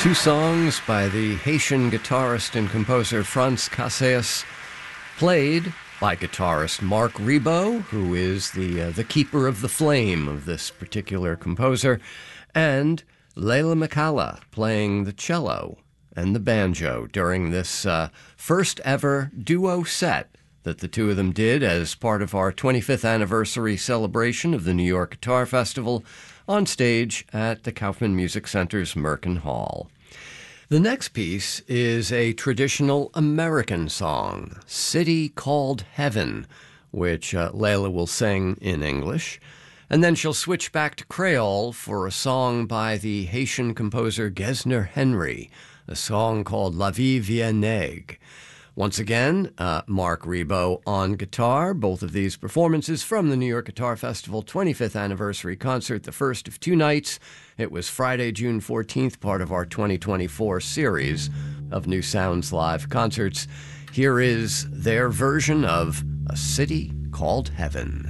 Two songs by the Haitian guitarist and composer Franz Casillas, played by guitarist Marc Ribot, who is the keeper of the flame of this particular composer, and Leila McCalla playing the cello and the banjo during this first ever duo set that the two of them did as part of our 25th anniversary celebration of the New York Guitar Festival on stage at the Kaufman Music Center's Merkin Hall. The next piece is a traditional American song, City Called Heaven, which Leila will sing in English, and then she'll switch back to Creole for a song by the Haitian composer Gesner Henry, a song called La Vie Vient Neg. Once again, Marc Ribot on guitar. Both of these performances from the New York Guitar Festival 25th Anniversary Concert, the first of two nights. It was Friday, June 14th, part of our 2024 series of New Sounds Live concerts. Here is their version of A City Called Heaven.